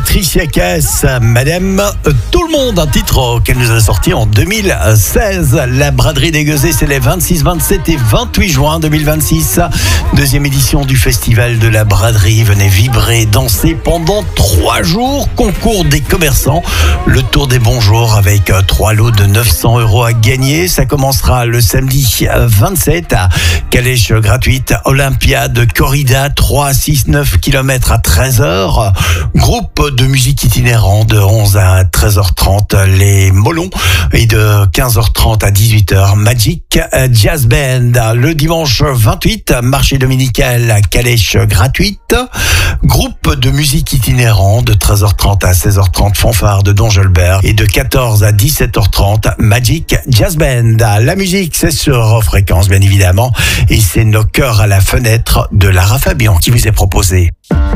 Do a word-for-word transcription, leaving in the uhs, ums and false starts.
Patricia Cass, Madame Tout le Monde, un titre qu'elle nous a sorti en deux mille seize. La braderie des Gueusets, c'est les vingt-six, vingt-sept et vingt-huit juin deux mille vingt-six. Deuxième édition du festival de la braderie. Venez vibrer, danser pendant trois jours. Concours des commerçants. Le tour des bons jours avec trois lots de neuf cents euros à gagner. Ça commencera le samedi vingt-sept à calèche gratuite, Olympiade, corrida, trois, six, neuf kilomètres à treize heures. Groupe de musique itinérant de onze à treize heures trente, les Molons, et de quinze heures trente à dix-huit heures, Magic Jazz Band. Le dimanche vingt-huit, marché dominical, calèche gratuite. Groupe de musique itinérant de treize heures trente à seize heures trente, fanfare de Don Gelbert, et de quatorze à dix-sept heures trente, Magic Jazz Band. La musique, c'est sur Fréquence, bien évidemment, et c'est Nos cœurs à la fenêtre de Lara Fabian qui vous est proposé.